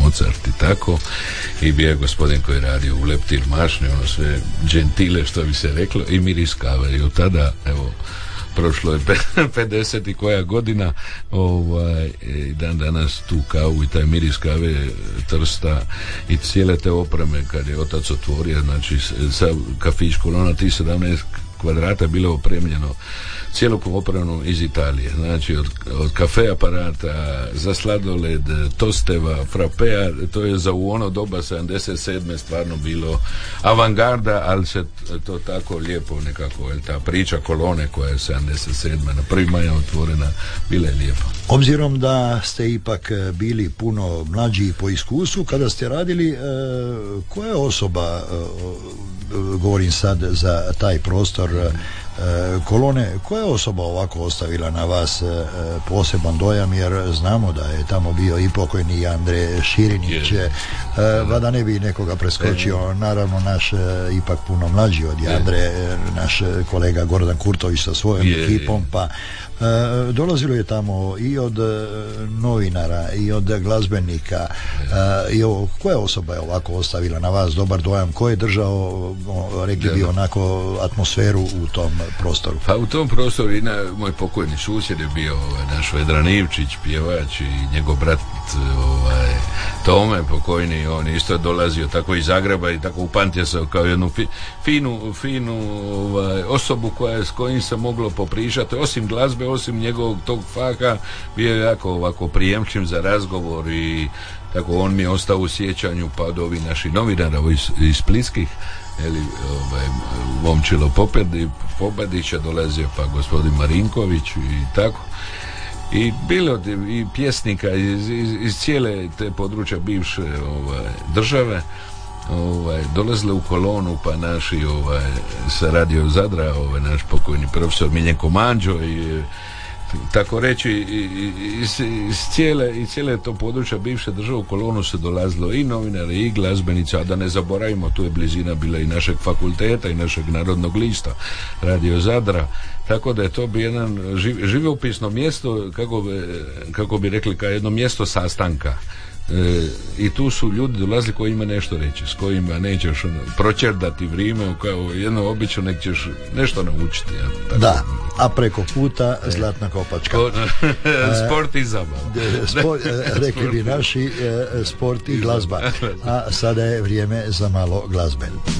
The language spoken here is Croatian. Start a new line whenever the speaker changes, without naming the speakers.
Mozart i tako, i bio je gospodin koji je radio u leptir mašni, ono sve gentile što bi se reklo, i miris kave. I od tada, evo, prošlo je 50 i koja godina, i dan danas tu kavu i taj miris kave Trsta i cijele te opreme kad je otac otvorio, znači sa kafić Kolona, ti 17 kvadrata bilo opremljeno cijelokupno opremljeno iz Italije, znači od kafe aparata za sladoled, tosteva, frapea, to je za u ono doba 77. stvarno bilo avangarda, ali se to tako lijepo nekako, ta priča Kolone koja je 77. na 1. maja otvorena, bila je lijepa.
Obzirom da ste ipak bili puno mlađi po iskustvu, kada ste radili, koja osoba, govorim sad za taj prostor Kolone, koja osoba ovako ostavila na vas poseban dojam, jer znamo da je tamo bio i pokojni Andre Širinić, vada ne bi nekoga preskočio, naravno naš ipak puno mlađi od Andre, naš kolega Gordan Kurtović sa svojom ekipom, pa dolazilo je tamo i od novinara i od glazbenika, i koja osoba je ovako ostavila na vas dobar dojam, ko je držao, rekli bi, onako atmosferu u tom prostoru?
Pa u tom prostoru i moj pokojni susjed je bio naš Vedran Ivčić, pjevač, i njegov brat Tome pokojni, on isto je dolazio tako iz Zagreba i tako upamtio se kao jednu finu osobu s kojim se moglo popričati, osim glazbe, osim njegovog tog faka, bio je jako ovako prijemčiv za razgovor i tako on mi je ostao u sjećanju, pa od ovih naših novinara iz splitskih, Momčilo Pobadića dolazio, pa gospodin Marinković i tako, i bilo i pjesnika iz cijele te područja bivše države, dolazile u Kolonu, pa naši sa Radio Zadra, naš pokojni profesor Miljenko Manđo, i tako reći iz cijele to područja bivše države u Kolonu se dolazilo i novinari i glazbenici, a da ne zaboravimo, tu je blizina bila i našeg fakulteta i našeg narodnog lista Radio Zadra, tako da je to bi jedan živopisno mjesto, kako bi rekli, kao jedno mjesto sastanka. I tu su ljudi dolazili koji ima nešto reći, s kojima nećeš pročerdati vrijeme, kao jedno obično nek ćeš nešto naučiti. Ja,
da, a preko puta zlatna kopačka.
Sport i zabava.
Rekli bi naši, sport i glazba. A sada je vrijeme za malo glazbe.